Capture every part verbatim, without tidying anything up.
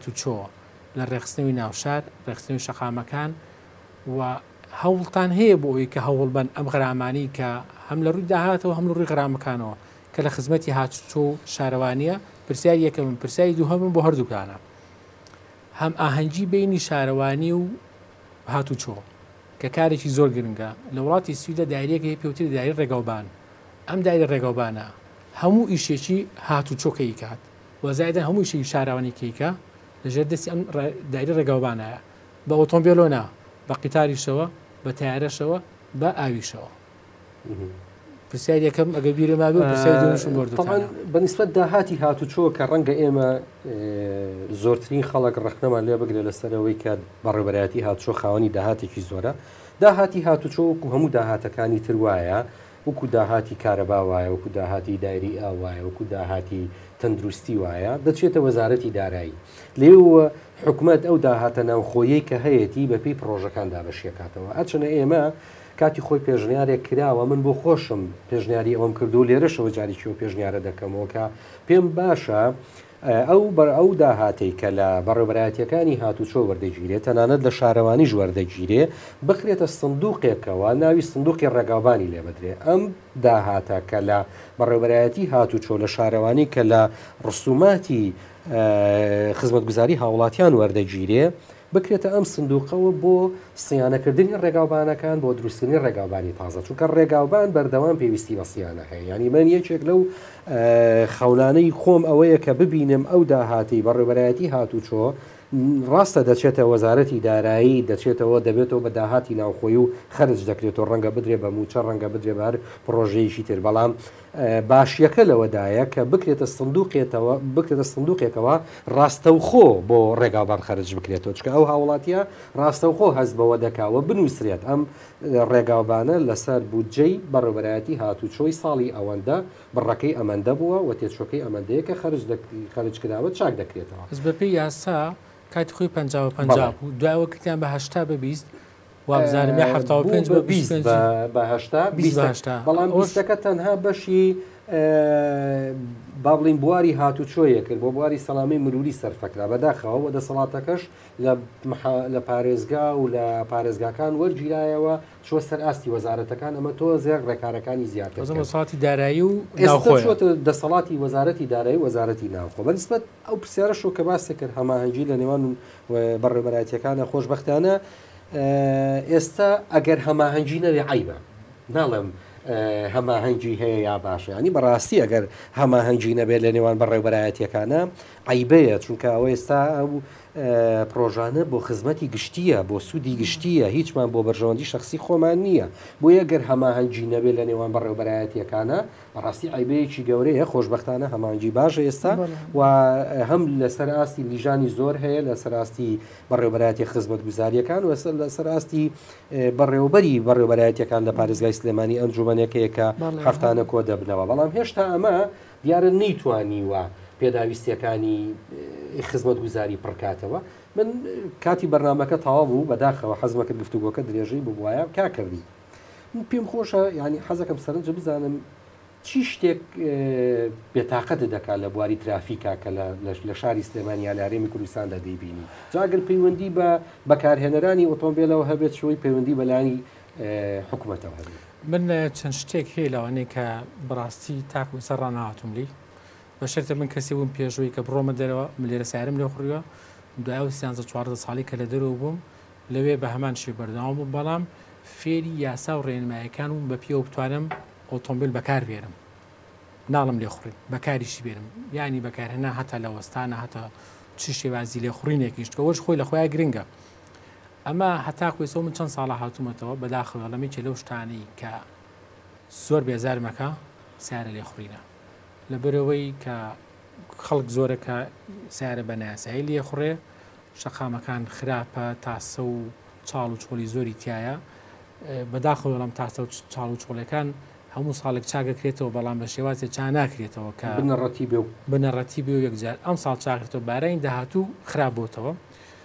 هاتوچۆ لە ڕێخستنەوەی ناوشار ڕێخستنەوەی شەقامەکان و هەوڵتان هەیە بۆ ئەوەی کە هەوڵ بن ئەم غرامانی کە هەم لە ڕووی داهاتەوە هەم لە ڕووی غرامەکانەوە کە لە خزمەتی هاتوچۆ و شارەوانیە پرسیاری یەکەم پرسیاری دوو هەمن بۆ هەردووکانە هەم ئاهەنگی بینی شارەوانی و هاتوچۆ کە کارێکی زۆر گرنگە لە وڵاتی سویدە دایرەیەک هەیە پێوتری دایرە ڕێگاوبان ئەم دایرە ڕێگاوبانە هەموو ئیشێکی هاتوچۆکەی کات وەزایدە هەموو شی شارەوانی کەیکە لەژێر دەستی ئەم دایرە ڕێگاوبانایە بە ئۆتۆمبیلۆنا بە قیتاریشەوە بە تیارەشەوە بە ئاویشەوە پرسیاری یەکەم ئەگە بیرە مابێ و پرسیاری دووەمشم وەردووتان بەنسبەت داهاتی هاتوچۆ کە ڕەنگە ئێمە زۆرترین خەڵک ڕخنەمان لێ بگرێت لەسەرەوەی کە بەڕێبەرایەتی هاتوچۆ خاوەنی داهاتێکی زۆرە داهاتی هاتوچۆ وەکو هەموو داهاتەکانی تر وایە وەکو داهاتی کارەبا وایە وەکو داهاتی دایری ئا وایە وەکو داهاتی تەندروستی وایە دەچێتە وەزارەتی دارایی لێوە حکوومەت ئەو داهاتە ناوخۆیەی کە هەیەی بەپی پرۆژەکان دابەشیەکاتەوە ئەچنە ئێمە کاتی خۆی پێژنیارێک کراوە من بۆ خۆشم پێژنیاری ئەوم کردو لێرەشەوە جاریکی و پێژنیارە دەکەمەوە کە پێم باشە ئەو بەر ئەو داهاتی کە لە بەڕێبەرایەتیەکانی هاتوچۆ وەردەگیرێت تەنانەت لە شارەوانی وەردەگیرێ بخرێتە سندوقێکەوە ناوی سندوقی ڕێگاوبانی لێ بدرێ ئەم داهاتە کە لە بەڕێبەرایەتی هاتوچۆ لە شارەوانی کە لە ڕسوماتی خزمەتگوزاری هاوڵاتیان وەردەگیرێ بکرێتە ئەم سندوقەوە بۆ سیانەکردنی ڕێگاوبانەکان بۆ دروستنی ڕێگاوبانی تازە چونکە ڕێگاوبان بەردەوام پێویستی بە سیانە هەیە ینی من یەکێک لەو خەونانەی خۆم ئەوەیە کە ببینم ئەو داهاتی بەڕێبەرایەتی هاتوچۆ ڕاستە دەچێتە وەزارەتی دارایی دەچێتەوە دەبێتەوە بە داهاتی ناوخۆی و خەرج دەکرێتەوە ڕەنگە بدرێ بە موچە ڕەنگە بدرێ بەر پرۆژەیەکی تر بەڵام باشیەکە لەوەدایە کە بکرێتە سندوقێتەوە بکرێتە سندوقێکەوە ڕاستەوخۆ بۆ ڕێگاوبان خەرج بکرێتەوە چکە ئەو هاوڵاتیە ڕاستەوخۆ هەست بەوە دەکاوە بنووسرێت ئەم ڕێگاوبانە لەسەر بودجەی بەڕێبەرایەتی هاتوچۆی ساڵی ئەوەندە بڕەکەی ئەمەندە بووە و تێچۆکەی ئەمەندەیە کە خەرج خەرج کراوە چاک دەکرێتەوە بە پێی یاسا کاتی خۆی پەنجاوە پەنجا بوو دوایەوە کردیان بە هەشتا بە بیست وابزانم هەفتاوە پێنج بە بیست بە هەشتا بەڵام بیستەکە تەنها بەشی با بڵین بواری هاتوچۆیە کرد بۆ بواری سەلامی مروری سەرفەکرا بەداخەوە و دەسەڵاتەکەش لە پارێزگا و لە پارێزگاکان وەرگیرایەوە چۆ سەر ئاستی وەزارەتەکان ئەمە تۆ زێر ڕێکارەکانی زیاتر دەسەڵاتی دارایی و ئێستا دەسەڵاتی وەزارەتی دارایی وەزارەتی ناوخۆ بەنسبەت ئەو پرسیارەشەوە کە باسی کرد هەماهەنگی لە نێوان بەڕێبەرایەتیەکانە خۆشبەختانە ئێستا ئەگەر هەماهەنگی نەوێ عیبە ناڵێم هەماهەنگی هەیە یا باشە ینی بەڕاستی ئەگەر هەماهەنگی نەبێت لە نێوان بەڕێوەبەرایەتیەکانە عیبەیە چونکە ئەوە ئێستا ئەو پرۆژانە بۆ خزمەتی گشتیە بۆ سوودی گشتیە هیچمان بۆ بەرژەوەندی شخصی خۆمان نییە بۆ یەگەر هەماهەنگی نەبێت لە نێوان بەڕێوەبەرایەتیەکانە بەڕاستی عیبەیەکی گەورەیە خۆشبەختانە هەماهەنگی باشە ئێستا و هەم لەسەر ئاستی لیژانی زۆر هەیە لەسەر ئاستی بەڕێوەبەرایەتی خزمەتگوزاریەکان و لەسەر ئاستی بەڕێوەبەری بەڕێوەبەرایەتیەکان لە پارێزگای سلێمانی ئەنجومەنێکەیە کە هەفتانە کۆ دەبنەوە بەڵام هێشتا ئەمە دیارە نەیتوانیوە پێداویستیەکانی خزمەتگوزاری پڕکاتەوە من کاتی بەرنامەکە تەواو بوو بەداخەوە حەزمەکە گفتوگۆکە درێژەی بووایە کا کردی پێم خۆشە ینی حەزەکەم سەرنجە بزانم چی شتێک بێتاقەت دەکات لە بواری ترافیکا کە لە شاری سلێمانی یا لە هەرێمی کوردستاندا دەیبینی جاگەر پەیوەندی بە بەکارهێنەرانی ئۆتۆمبیلەوە هەبێت شوی پەیوەندی بەلانی حکوومەتەوە هەبێت من چەند شتێک هەیە لەوانەیە کە بەڕاستی تاکو سەر ڕانەهاتوم لی بە شەرتە من کەسی بووم پێشووی کە بڕۆمە دەرەوە من لێرە سیارم لێ خوڕیوە دوایەوە سیانزە چواردە ساڵی کە لە دەرەوە بووم لەوێ بە هەمان شێ بەردەوام بووم بەڵام فێری یاسا و ڕێنمایەکان و بە پێوە بتوانم ئۆتۆمبیل بەکار بێرم ناڵم لێ خوڕین بەکاریشی بێرم ینی بەکارهێنا هەتا لە وەستانە هەتا چ شێوازی لێ خوڕینێکیش کەەوەش خۆی لە خۆیان گرنگە ئەمە هەتا کوێسەوە من چەند ساڵە هاتوومەتەوە بەداخەوە لەمەیەکێ لەو شتانەی کە زۆر بێزارمەکە سیارە لێ خوڕینە لەبەرەوەی کە خەڵک زۆرەکە سیارە بە ناسایی لێ خوڕێ شەقامەکان خراپە تاسە و چاڵ و چۆلی زۆری تایە بەداخەوە لەم تاسە و چاڵ و چۆڵەکان هەموو ساڵێک چاگەکرێتەوە بەڵام بە شێوازێک چا ناکرێتەوە کە بنەڕەتی بێ و بنەڕەتی بێ و یەکجار ئەم ساڵ چاکرێتەوە بارەین داهاتوو خراپ بۆتەوە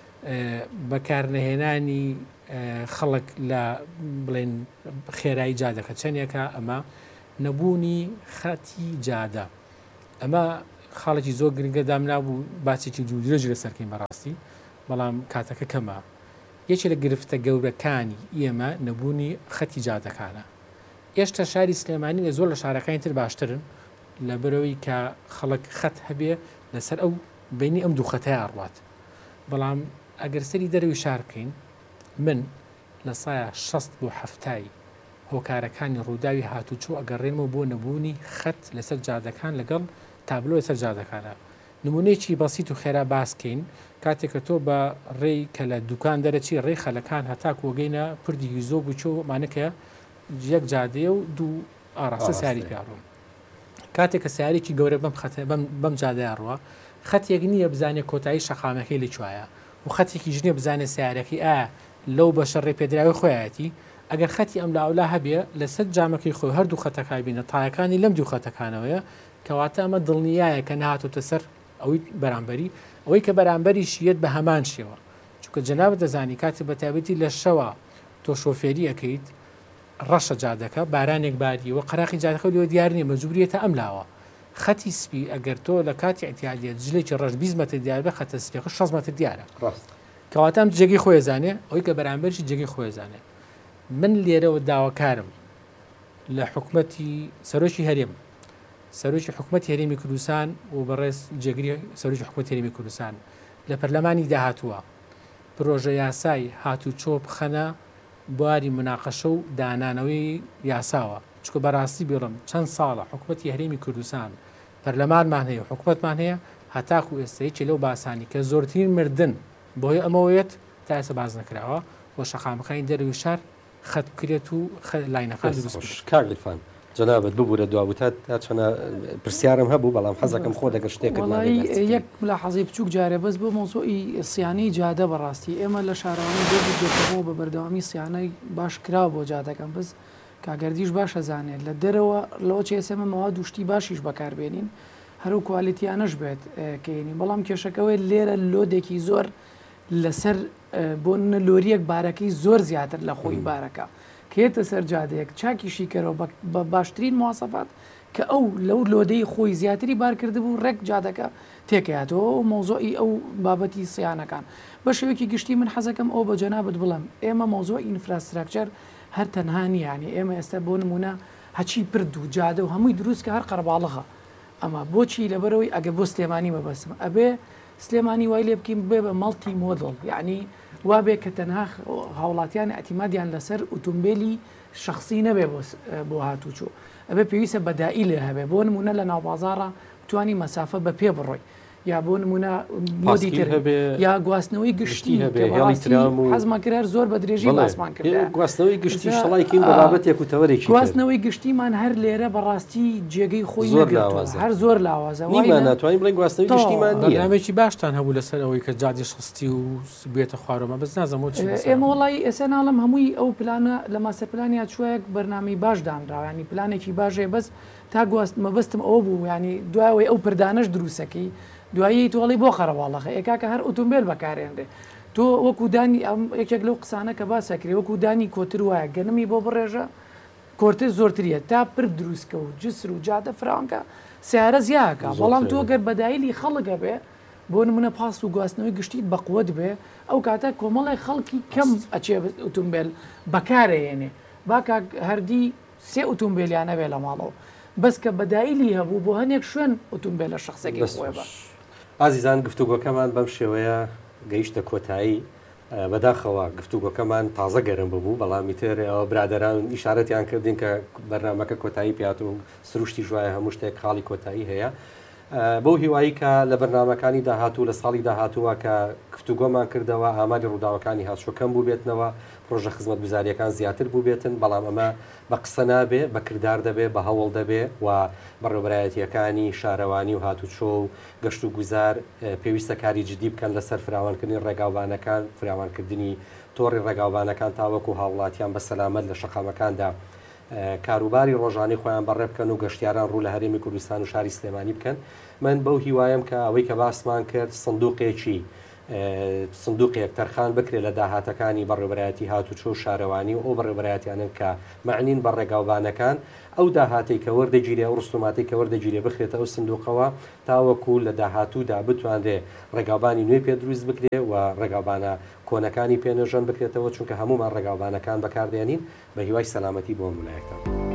بەکارنەهێنانی خەڵک لە بڵێن خێرایی جادەکە چەندێکە ئەمە نەبوونی خەتی جادە ئەمە خاڵێکی زۆر گرنگە دامنابوو باچێکی دوودرێژ لە سەرکەین بەڕاستی بەڵام کاتەکە کەمە یەکێ لە گرفتە گەورەکانی ئێمە نەبوونی خەتی جادەکانە ئێشتا شاری سلێمانی لە زۆر لە شارەکانی تر باشترن لە بەرەوەی کە خەڵک خەت هەبێ لەسەر ئەو بینی ئەم دوو خەتای ئاڕوات بەڵام ئەگەر سەری دەروی شار بکەین من لە سایە شەست بۆ هەفتایی هۆکارەکانی ڕووداوی هاتوچوو ئەگەڕێنەوە بۆ نەبوونی خەت لەسەر جادەکان لەگەڵ تابلۆ لەسەر جادەکانە نمونەیەکی بەسیت و خێرا باسکەین کاتێککە تۆ بە ڕێی کە لە دوکان دەرەچی ڕێی خەلەکان هەتا کۆگەینە پردی زۆ بچۆمانەکە یەک جادەیە و دوو ئاراستە سیاری پیاڕۆم کاتێک کە سیارێکی گەورە بەم بەم جادەیاڕوە خەتێک نییە بزانێت کۆتایی شەقامەکەی لەکوایە و خەتێکی ژنیە بزانێت سیارەکەی ئا لەو بە شەڕێ پێدراوی خۆیەتی ئەگەر خەتی ئەم لاولا هەبێ لەسەر جامەکەی خۆی هەردوو خەتەکای بینە تایەکانی لەم دوو خەتەکانەوەیە کەواتە ئەمە دڵنیایە کە نهاتۆتە سەر ئەوەی بەرامبەری ئەوەی کە بەرامبەری شیت بە هەمان شێوە چونکە جەناب دەزانی کاتی بەتابەتی لە شەوە تۆ شۆفێری ئەەکەیت ڕەشە جادەکە بارانێک باریەوە قەراقی جادەکە لەوە دیارنیە مەجبوریەتە ئەم لاوە خەتی سپی ئەگەر تۆ لە کاتی ئەتیادیە جلێکی ڕژ بیست مەتر دیار بە خەتە سپێخە شەش مەتر دیارە کەواتەم جێگەی خۆی زانێ ئەوەی کە بەرامبەرشی جێگەی خۆی زانێ من لێرەوە داواکارم لە حکومەتی سەرۆکی هەرێم سەرۆکی حکومەتی هەرێمی کوردستان و بەڕێز جێگری سەرۆکی حکومەتی هەرێمی کوردستان لە پەرلەمانی داهاتووە پرۆژە یاسای هاتوچۆ بخەنە بواری مناقەشە و دانانەوەی یاساوە چکە بەڕاستی بێڵم چەند ساڵە حکومەتی هەرێمی کوردستان پەرلەمانمان هەیە حکومەتمان هەیە هەتاکو ئێستەیەکی لەو باسانی کە زۆرترین مردن بۆی ئەمەوەیەت تا ئێستا باز نەکراوە بۆ شەقامەکانی دەروی شار خەت بکرێت و لاینەکان کارلیفان جنابەت ببوورە دوابووتات تا چەنە پرسیارم هەبوو بەڵام حەزەکەم خۆ دەگە شتێک یەک لا حەزی بچووک جارێ بەس بۆ مۆزۆی سیانی جادە بەڕاستی ئێمە لە شارانی دێتەوە بە بەردەوامی سیانەی باش کرا بۆ جادەکەم بەس کاگەردیش باشە زانێت لە دەرەوە لەوە چێسەمەمەوە دوشتی باشیش بەکاربێنین هەرو کوالیتیانەش بێت کەینی بەڵام کێشەکەوەی لێرە لۆدێکی زۆر لەسەر بۆ لۆریەک بارەکەی زۆر زیاتر لە خۆی بارەکە کێتە سەر جادەیەک چاکیشی کەرەوە بە باشترین مواسەفات کە ئەو لەو لۆدەی خۆی زیاتری بارکرد بوو ڕێک جادەکە تێکەیاتەوە و مۆزۆی ئەو بابەتی سیانەکان بە شێوەیەکی گشتی من حەزەکەم ئەو بە جەنابەت بڵم ئێمە مۆزۆ ئینفراستراکچەر هەر تەنهانی ینی ئێمە ئێستا بۆ نمونە هەچی پرد و جادە و هەمووی دروست کە هەر قەرباڵغە ئەمە بۆچی لەبەرەوەی ئەگە بۆ سلێمانی مەبەستم ئەبێ سلێمانی وای لێ بکەین بێ بە مەڵتی مۆدڵ یعنی وابێ کە تەنها هاوڵاتیان ئەتیمادیان لەسەر ئۆتۆمبیلی شخصی نەبێ بۆ هاتوچۆ ئەبێ پێویستە بەدائی لێ هەبێ بۆ نمونە لە ناوبازارە توانی مەسافە بە پێ بڕۆی یا بۆ نمونە مۆدی تر یا گواستنەوەی گشتی حەزمان کرار زۆر بە درێژی باسمان کرد گواستنەوەی گشتی شڵایکین بە بابەتێک و تەوەرێکی گواستنەوەی گشتیمان هەر لێرە بەڕاستی جێگەی خۆی هەر زۆر لاوازە ناتوانین بڵین گواستنەوەی گشتیمان بەرنامێکی باشتان هەبوو لەسەر ئەوەی کە جادی شستی و بێتە خوارەوە بەس نازەمەوە ئێمە وڵی ئێستا ناڵم هەمووی ئەو پلانە لە ماسەپلانیا چوەیەک بەرنامی باش دانراوە ینی پلانێکی باشێ بەس تا گواست مەبەستم ئەو بوو ینی دوایەوەی ئەو پردانەش دروستەکەی دوایی تۆڵی بۆ خەرەواڵەخە ئێکاکە هەر ئۆتۆمبیل بەکارێنرێ تۆ وەکودانی ئەم یەکێک لەو قسانە کە باسەکرێ وەکودانی کۆتر وایە گەنمی بۆ بڕێژە کۆرتر زۆرتریە تا پر دروستکە و جسر و جادە فراوانکە سیارە زیاکە بەڵام تۆ گەر بەدایلی خەڵکە بێ بۆ نمونە پاس و گواستنەوەی گشتیت بەقوت بێ ئەو کاتە کۆمەڵی خەڵکی کەم ئەچێ ئۆتۆمبیل بەکارێنێ باکە هەردی سێ ئۆتۆمبیلیانە بێ لە ماڵەوە بەس کە بەدایلی هەبوو بۆ هەنێک شوێن ئۆتۆمبیل لە شخصێکی خۆی بە ئازیزان گفتوگۆکەمان بەم شێوەیە گەیشتە کۆتایی بەداخەوە گفتوگۆکەمان تازە گەرم ببوو بەڵامی تر ئەوە برادران ئیشارەتیان کردین کە بەرنامەکە کۆتایی پیات و سروشتی ژوایە هەموو شتێک خاڵی کۆتایی هەیە بۆ هیوایی کە لە بەرنامەکانی داهاتوو لە ساڵی داهاتووە کە گفتوگۆمان کردەوە ئامادە ڕووداوەکانی هاتشۆکەم بوو بێتنەوە پرۆژە خزمەت گوزاریەکان زیاتر بوو بێتن بەڵام ئەمە بە قسە نابێ بە کردار دەبێ بە هەوڵ دەبێ و بەڕێوەبرایەتیەکانی شارەوانی و هاتوچۆ و گەشت و گوزار پێویستە کاری جدی بکەن لەسەر فراوانکردنی ڕێگاوانەکان فراوانکردنی تۆڕی ڕێگاوانەکان تاوەکو هاوڵاتیان بە سەلامەت لە شەقامەکاندا کاروباری ڕۆژانی خۆیان بەڕێ بکەن و گەشتیاران ڕوو لە هەرێمی کوردستان و شاری سلێمانی بکەن من بەو هیوایم کە ئەوەی کە باسمان کرد سندوقێکی سندوقێک تەرخان بکرێت لە داهاتەکانی بەڕێوەبەرایەتی هاتوچۆ و شارەوانی و ئەو بەڕێوەبەرایەتیانن کە معنین بە ڕێگاوبانەکان ئەو داهاتی کە وەردەگیرێ ئەو ڕستوماتی کە وەردەگیرێ بخرێتە ئەو سندوقەوە تاوەکو لە داهاتوودا بتوانرێ ڕێگاوبانی نوێ پێ دروست بکرێ و ڕێگاوبانە کۆنەکانی پێنەژەن بکرێتەوە چونکە هەمومان ڕێگاوبانەکان بەکاردێنین بە هیوای سەلامەتی بۆ وڵایەتەوە.